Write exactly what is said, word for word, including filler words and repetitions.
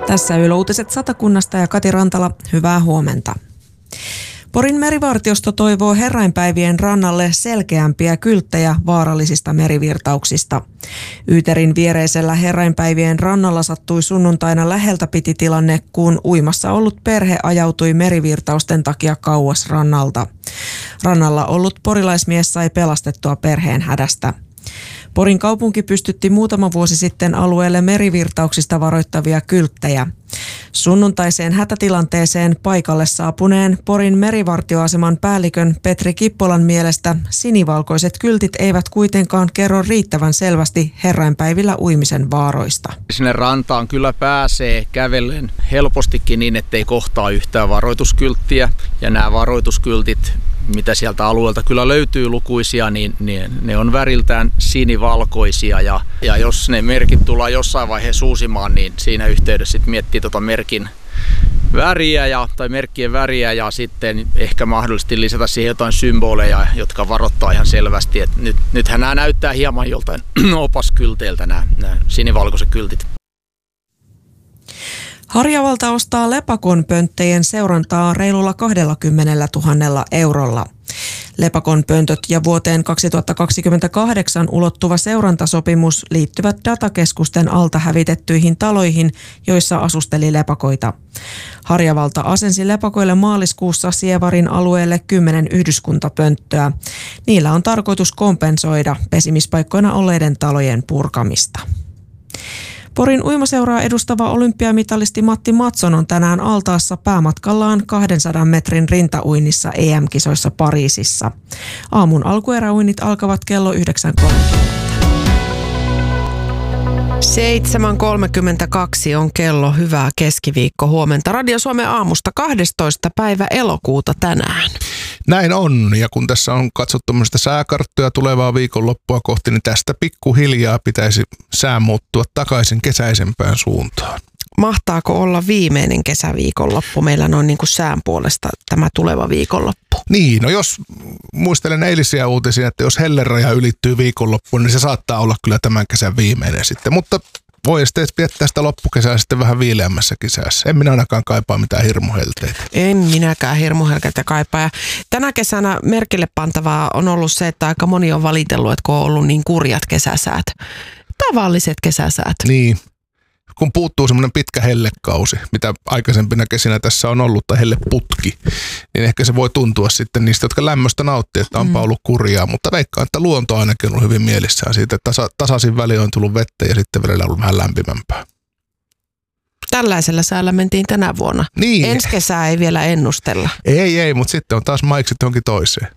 Tässä Yle-uutiset Satakunnasta ja Kati Rantala, hyvää huomenta. Porin merivartiosto toivoo herrainpäivien rannalle selkeämpiä kylttejä vaarallisista merivirtauksista. Yyterin viereisellä herrainpäivien rannalla sattui sunnuntaina läheltä piti tilanne, kun uimassa ollut perhe ajautui merivirtausten takia kauas rannalta. Rannalla ollut porilaismies sai pelastettua perheen hädästä. Porin kaupunki pystytti muutama vuosi sitten alueelle merivirtauksista varoittavia kylttejä. Sunnuntaiseen hätätilanteeseen paikalle saapuneen Porin merivartioaseman päällikön Petri Kippolan mielestä sinivalkoiset kyltit eivät kuitenkaan kerro riittävän selvästi herrainpäivillä uimisen vaaroista. Sinne rantaan kyllä pääsee kävellen helpostikin niin, ettei kohtaa yhtään varoituskylttiä. Ja nämä varoituskyltit, mitä sieltä alueelta kyllä löytyy lukuisia, niin, niin ne on väriltään sinivalkoisia. Ja, ja jos ne merkit tullaan jossain vaiheessa uusimaan, niin siinä yhteydessä sit miettii tuota merkin väriä ja, tai merkkien väriä ja sitten ehkä mahdollisesti lisätä siihen jotain symboleja, jotka varoittaa ihan selvästi, että nyt, nythän nämä näyttää hieman joltain opaskylteiltä nämä, nämä sinivalkoiset kyltit. Harjavalta ostaa lepakonpönttejen seurantaa reilulla kaksikymmentätuhatta eurolla. Lepakonpöntöt ja vuoteen kaksituhattakaksikymmentäkahdeksan ulottuva seurantasopimus liittyvät datakeskusten alta hävitettyihin taloihin, joissa asusteli lepakoita. Harjavalta asensi lepakoille maaliskuussa Sievarin alueelle kymmenen yhdyskuntapönttöä. Niillä on tarkoitus kompensoida pesimispaikkoina olleiden talojen purkamista. Porin uimaseuraa edustava olympiamitalisti Matti Matson on tänään altaassa päämatkallaan kahdensadan metrin rintauinnissa E M-kisoissa Pariisissa. Aamun alkueräuinnit alkavat kello yhdeksän kolmekymmentä. seitsemän kolmekymmentäkaksi on kello. Hyvää keskiviikko huomenta. Radio Suomen aamusta kahdestoista päivä elokuuta tänään. Näin on, ja kun tässä on katsottu tämmöistä sääkarttoja tulevaa viikonloppua kohti, niin tästä pikkuhiljaa pitäisi sää muuttua takaisin kesäisempään suuntaan. Mahtaako olla viimeinen kesäviikonloppu meillä noin niin kuin sään puolesta tämä tuleva viikonloppu? Niin, no jos muistelen eilisiä uutisia, että jos helleraja ylittyy viikonloppuun, niin se saattaa olla kyllä tämän kesän viimeinen sitten, mutta voi sitten viettää sitä loppukesää sitten vähän viileämmässä kesässä. En minä ainakaan kaipaa mitään hirmuhelteitä. En minäkään hirmuhelteitä kaipaa. Ja tänä kesänä merkille pantavaa on ollut se, että aika moni on valitellut, että kun on ollut niin kurjat kesäsäät. Tavalliset kesäsäät. Niin. Kun puuttuu semmoinen pitkä hellekausi, mitä aikaisempina kesinä tässä on ollut, tai helleputki, niin ehkä se voi tuntua sitten niistä, jotka lämmöstä nauttii, että onpa ollut kurjaa. Mutta veikkaan, että luonto ainakin on ollut hyvin mielissään siitä, että tasa, tasaisin väli on tullut vettä ja sitten välillä on ollut vähän lämpimämpää. Tällaisella säällä mentiin tänä vuonna. Niin. Ensi kesää ei vielä ennustella. Ei, ei, mutta sitten on taas maiksit johonkin toiseen.